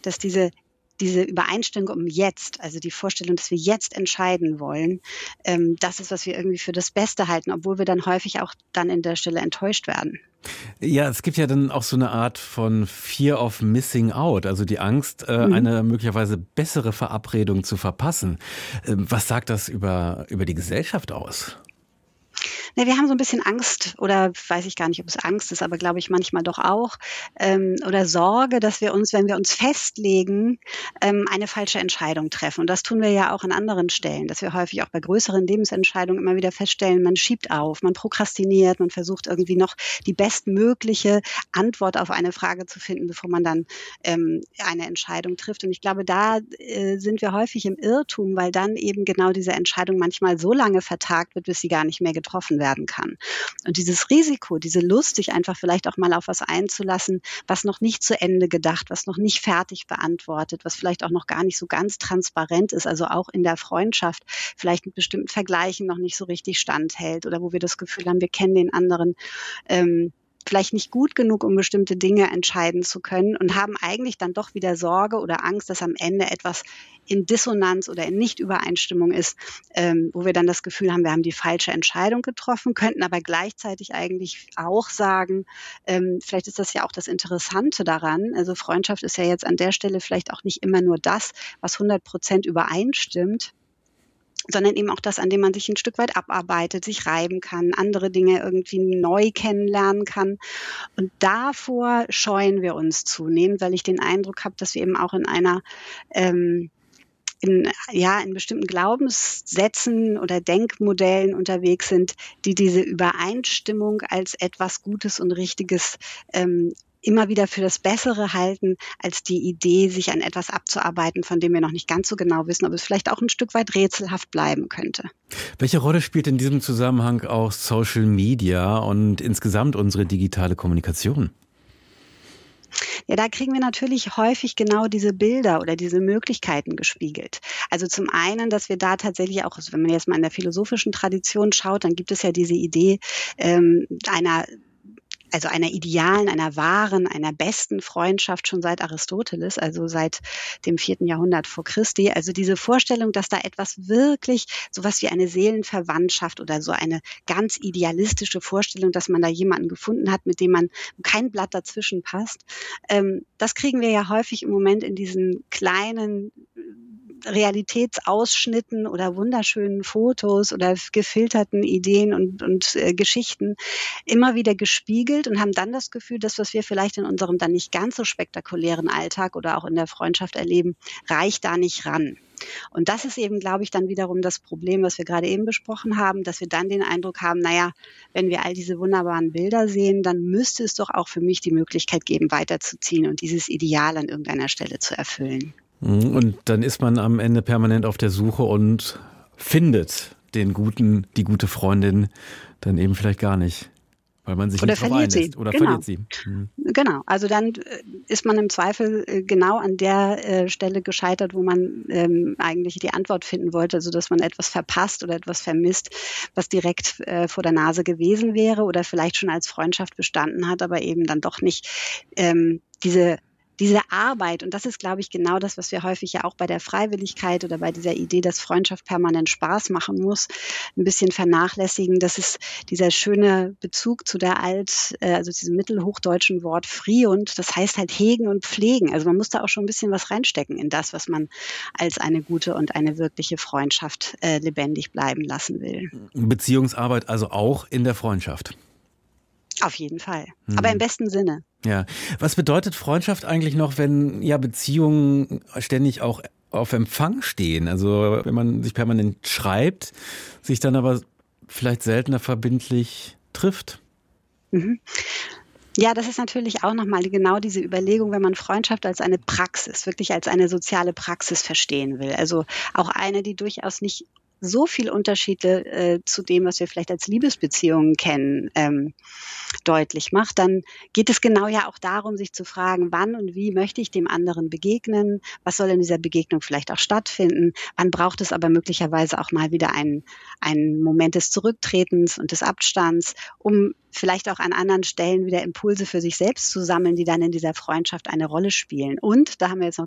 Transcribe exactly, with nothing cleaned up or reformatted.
dass diese diese Übereinstimmung um jetzt, also die Vorstellung, dass wir jetzt entscheiden wollen, ähm, das ist, was wir irgendwie für das Beste halten, obwohl wir dann häufig auch dann in der Stelle enttäuscht werden. Ja, es gibt ja dann auch so eine Art von Fear of Missing Out, also die Angst, äh, Mhm. eine möglicherweise bessere Verabredung zu verpassen. Ähm, was sagt das über, über die Gesellschaft aus? Ja, wir haben so ein bisschen Angst oder weiß ich gar nicht, ob es Angst ist, aber glaube ich manchmal doch auch, ähm, oder Sorge, dass wir uns, wenn wir uns festlegen, ähm, eine falsche Entscheidung treffen. Und das tun wir ja auch an anderen Stellen, dass wir häufig auch bei größeren Lebensentscheidungen immer wieder feststellen, man schiebt auf, man prokrastiniert, man versucht irgendwie noch die bestmögliche Antwort auf eine Frage zu finden, bevor man dann ähm, eine Entscheidung trifft. Und ich glaube, da äh, sind wir häufig im Irrtum, weil dann eben genau diese Entscheidung manchmal so lange vertagt wird, bis sie gar nicht mehr getroffen werden kann. Und dieses Risiko, diese Lust, sich einfach vielleicht auch mal auf was einzulassen, was noch nicht zu Ende gedacht, was noch nicht fertig beantwortet, was vielleicht auch noch gar nicht so ganz transparent ist, also auch in der Freundschaft vielleicht mit bestimmten Vergleichen noch nicht so richtig standhält oder wo wir das Gefühl haben, wir kennen den anderen ähm, vielleicht nicht gut genug, um bestimmte Dinge entscheiden zu können und haben eigentlich dann doch wieder Sorge oder Angst, dass am Ende etwas in Dissonanz oder in Nichtübereinstimmung ist, ähm, wo wir dann das Gefühl haben, wir haben die falsche Entscheidung getroffen, könnten aber gleichzeitig eigentlich auch sagen, ähm, vielleicht ist das ja auch das Interessante daran, also Freundschaft ist ja jetzt an der Stelle vielleicht auch nicht immer nur das, was hundert Prozent übereinstimmt, sondern eben auch das, an dem man sich ein Stück weit abarbeitet, sich reiben kann, andere Dinge irgendwie neu kennenlernen kann. Und davor scheuen wir uns zunehmend, weil ich den Eindruck habe, dass wir eben auch in einer ähm, in, ja, in bestimmten Glaubenssätzen oder Denkmodellen unterwegs sind, die diese Übereinstimmung als etwas Gutes und Richtiges ähm, immer wieder für das Bessere halten, als die Idee, sich an etwas abzuarbeiten, von dem wir noch nicht ganz so genau wissen, ob es vielleicht auch ein Stück weit rätselhaft bleiben könnte. Welche Rolle spielt in diesem Zusammenhang auch Social Media und insgesamt unsere digitale Kommunikation? Ja, da kriegen wir natürlich häufig genau diese Bilder oder diese Möglichkeiten gespiegelt. Also zum einen, dass wir da tatsächlich auch, also wenn man jetzt mal in der philosophischen Tradition schaut, dann gibt es ja diese Idee ähm, einer also einer idealen, einer wahren, einer besten Freundschaft schon seit Aristoteles, also seit dem vierten Jahrhundert vor Christi. Also diese Vorstellung, dass da etwas wirklich, sowas wie eine Seelenverwandtschaft oder so eine ganz idealistische Vorstellung, dass man da jemanden gefunden hat, mit dem man kein Blatt dazwischen passt. Ähm, das kriegen wir ja häufig im Moment in diesen kleinen Realitätsausschnitten oder wunderschönen Fotos oder gefilterten Ideen und, und äh, Geschichten immer wieder gespiegelt und haben dann das Gefühl, dass was wir vielleicht in unserem dann nicht ganz so spektakulären Alltag oder auch in der Freundschaft erleben, reicht da nicht ran. Und das ist eben, glaube ich, dann wiederum das Problem, was wir gerade eben besprochen haben, dass wir dann den Eindruck haben, naja, wenn wir all diese wunderbaren Bilder sehen, dann müsste es doch auch für mich die Möglichkeit geben, weiterzuziehen und dieses Ideal an irgendeiner Stelle zu erfüllen. Und dann ist man am Ende permanent auf der Suche und findet den guten, die gute Freundin dann eben vielleicht gar nicht, weil man sich Oder nicht drauf verliert einlässt. sie. Oder Genau. verliert sie. Hm. Genau, also dann äh, ist man im Zweifel äh, genau an der äh, Stelle gescheitert, wo man ähm, eigentlich die Antwort finden wollte, also dass man etwas verpasst oder etwas vermisst, was direkt äh, vor der Nase gewesen wäre oder vielleicht schon als Freundschaft bestanden hat, aber eben dann doch nicht ähm, diese Diese Arbeit, und das ist, glaube ich, genau das, was wir häufig ja auch bei der Freiwilligkeit oder bei dieser Idee, dass Freundschaft permanent Spaß machen muss, ein bisschen vernachlässigen. Das ist dieser schöne Bezug zu der alt, äh, also diesem mittelhochdeutschen Wort friund. Das heißt halt hegen und pflegen. Also man muss da auch schon ein bisschen was reinstecken in das, was man als eine gute und eine wirkliche Freundschaft äh, lebendig bleiben lassen will. Beziehungsarbeit also auch in der Freundschaft. Auf jeden Fall. Hm. Aber im besten Sinne. Ja. Was bedeutet Freundschaft eigentlich noch, wenn ja Beziehungen ständig auch auf Empfang stehen? Also wenn man sich permanent schreibt, sich dann aber vielleicht seltener verbindlich trifft? Mhm. Ja, das ist natürlich auch nochmal genau diese Überlegung, wenn man Freundschaft als eine Praxis, wirklich als eine soziale Praxis verstehen will. Also auch eine, die durchaus nicht so viel Unterschiede äh, zu dem, was wir vielleicht als Liebesbeziehungen kennen, ähm, deutlich macht, dann geht es genau ja auch darum, sich zu fragen, wann und wie möchte ich dem anderen begegnen, was soll in dieser Begegnung vielleicht auch stattfinden, wann braucht es aber möglicherweise auch mal wieder einen, einen Moment des Zurücktretens und des Abstands, um vielleicht auch an anderen Stellen wieder Impulse für sich selbst zu sammeln, die dann in dieser Freundschaft eine Rolle spielen. Und, da haben wir jetzt noch